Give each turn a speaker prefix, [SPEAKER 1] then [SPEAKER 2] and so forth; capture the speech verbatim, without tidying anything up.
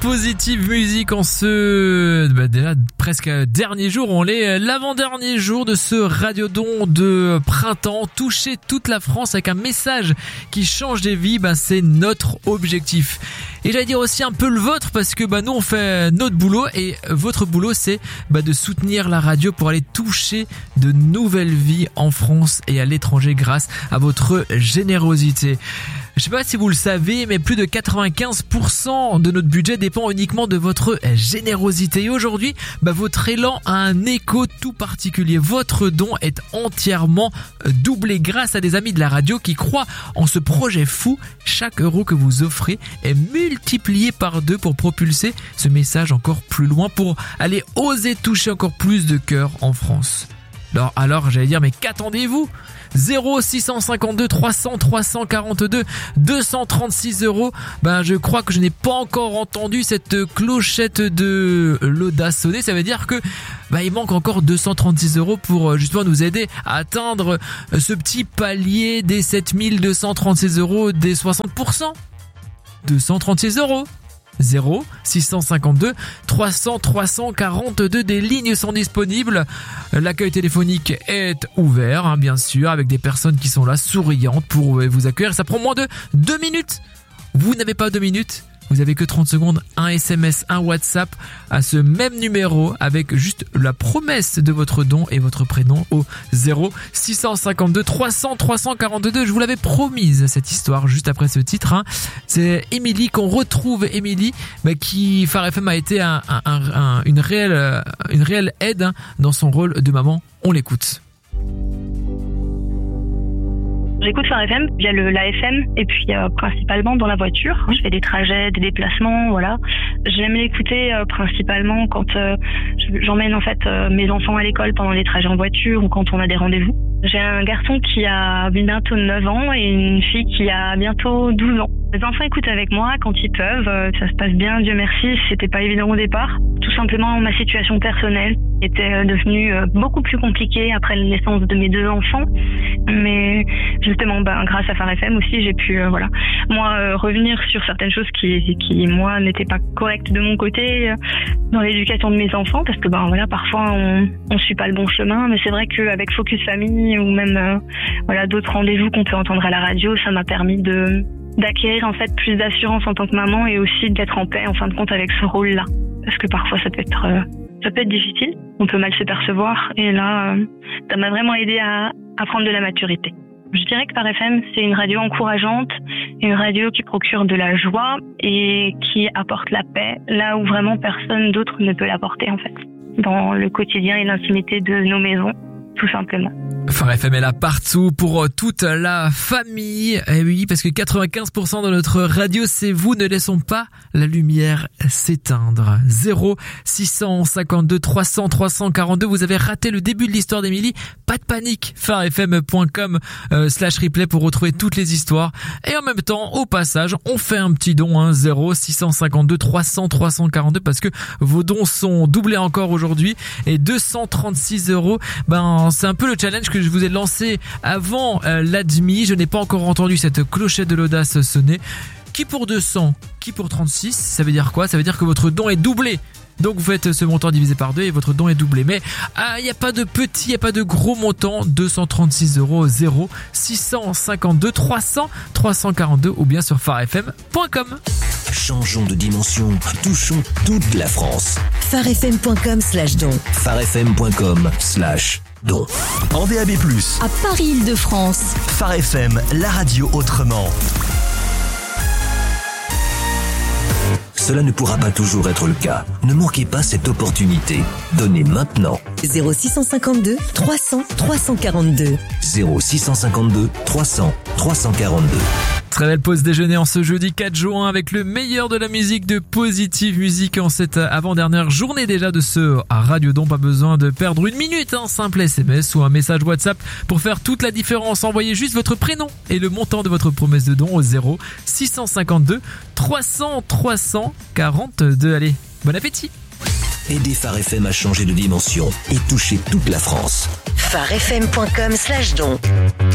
[SPEAKER 1] Positive Musique en ce bah déjà presque dernier jour, on est l'avant-dernier jour de ce radiodon de printemps. Toucher toute la France avec un message qui change des vies, bah c'est notre objectif. Et j'allais dire aussi un peu le vôtre, parce que bah nous on fait notre boulot et votre boulot c'est bah de soutenir la radio pour aller toucher de nouvelles vies en France et à l'étranger grâce à votre générosité. Je sais pas si vous le savez, mais plus de quatre-vingt-quinze pour cent de notre budget dépend uniquement de votre générosité. Et aujourd'hui, bah, votre élan a un écho tout particulier. Votre don est entièrement doublé grâce à des amis de la radio qui croient en ce projet fou. Chaque euro que vous offrez est multiplié par deux pour propulser ce message encore plus loin, pour aller oser toucher encore plus de cœurs en France. Alors, alors j'allais dire, mais qu'attendez-vous ? zéro six cent cinquante-deux trois cents trois cent quarante-deux deux cent trente-six euros. Ben, je crois que je n'ai pas encore entendu cette clochette de l'audace sonner. Ça veut dire que, ben, il manque encore deux cent trente-six euros pour justement nous aider à atteindre ce petit palier des sept mille deux cent trente-six euros des soixante pour cent. deux cent trente-six euros. zéro six cent cinquante-deux trois cents trois cent quarante-deux. Des lignes sont disponibles. L'accueil téléphonique est ouvert, hein, bien sûr, avec des personnes qui sont là, souriantes, pour vous accueillir. Ça prend moins de deux minutes. Vous n'avez pas deux minutes. Vous avez que trente secondes, un S M S, un WhatsApp à ce même numéro avec juste la promesse de votre don et votre prénom au zéro six cent cinquante-deux trois cents trois cent quarante-deux. Je vous l'avais promise cette histoire juste après ce titre, hein. C'est Émilie qu'on retrouve, Émilie, bah, qui Phare F M a été un, un, un, une réelle, une réelle aide, hein, dans son rôle de maman. On l'écoute.
[SPEAKER 2] J'écoute Phare F M via le, la F M et puis euh, principalement dans la voiture. Je fais des trajets, des déplacements, voilà. J'aime l'écouter euh, principalement quand euh, j'emmène en fait euh, mes enfants à l'école pendant les trajets en voiture ou quand on a des rendez-vous. J'ai un garçon qui a bientôt neuf ans et une fille qui a bientôt douze ans. Les enfants écoutent avec moi quand ils peuvent, euh, ça se passe bien, Dieu merci, c'était pas évident au départ. Tout simplement, ma situation personnelle était devenue euh, beaucoup plus compliquée après la naissance de mes deux enfants. Mais justement, ben, grâce à Phare F M aussi, j'ai pu, euh, voilà, moi, euh, revenir sur certaines choses qui, qui moi, n'étaient pas correctes de mon côté euh, dans l'éducation de mes enfants, parce que, ben, voilà, parfois, on, on suit pas le bon chemin, mais c'est vrai qu'avec Focus Famille ou même, euh, voilà, d'autres rendez-vous qu'on peut entendre à la radio, ça m'a permis de, d'acquérir, en fait, plus d'assurance en tant que maman et aussi d'être en paix, en fin de compte, avec ce rôle-là. Parce que parfois, ça peut être, euh, ça peut être difficile, on peut mal se percevoir, et là, euh, ça m'a vraiment aidé à, à prendre de la maturité. Je dirais que Phare F M, c'est une radio encourageante, une radio qui procure de la joie et qui apporte la paix, là où vraiment personne d'autre ne peut l'apporter, en fait, dans le quotidien et l'intimité de nos maisons, tout simplement.
[SPEAKER 1] Phare F M est là partout pour toute la famille. Et oui, parce que quatre-vingt-quinze pour cent de notre radio, c'est vous. Ne laissons pas la lumière s'éteindre. zéro six cent cinquante-deux trois cents trois cent quarante-deux. Vous avez raté le début de l'histoire d'Émilie. Pas de panique. pharefm point com euh, slash replay pour retrouver toutes les histoires. Et en même temps, au passage, on fait un petit don, hein, zéro six cent cinquante-deux trois cents trois cent quarante-deux, parce que vos dons sont doublés encore aujourd'hui. Et deux cent trente-six euros, ben, c'est un peu le challenge que je vous ai lancé avant euh, l'admis. Je n'ai pas encore entendu cette clochette de l'audace sonner. Qui pour deux cents, qui pour trente-six, ça veut dire quoi ? Ça veut dire que votre don est doublé. Donc vous faites ce montant divisé par deux et votre don est doublé. Mais il ah, n'y a pas de petit, il n'y a pas de gros montant. Deux cent trente-six euros, zéro six cent cinquante-deux trois cents trois cent quarante-deux ou bien sur pharefm point com.
[SPEAKER 3] Changeons de dimension, touchons toute la France.
[SPEAKER 4] pharefm point com slash don.
[SPEAKER 3] pharefm point com slash don. En D A B plus,
[SPEAKER 4] à Paris-Île-de-France.
[SPEAKER 3] Phare F M, la radio autrement. Cela ne pourra pas toujours être le cas. Ne manquez pas cette opportunité. Donnez maintenant.
[SPEAKER 4] zéro six cent cinquante-deux trois cents trois cent quarante-deux.
[SPEAKER 3] zéro six cent cinquante-deux trois cents trois cent quarante-deux.
[SPEAKER 1] Très belle pause déjeuner en ce jeudi quatre juin avec le meilleur de la musique de Positive Musique en cette avant-dernière journée déjà de ce Radiodon. Pas besoin de perdre une minute, un simple S M S ou un message WhatsApp pour faire toute la différence. Envoyez juste votre prénom et le montant de votre promesse de don au zéro six cent cinquante-deux trois cents trois cent quarante-deux. Allez, bon appétit.
[SPEAKER 3] Aidez Phare F M à changer de dimension et toucher toute la France.
[SPEAKER 4] pharefm point com slash don.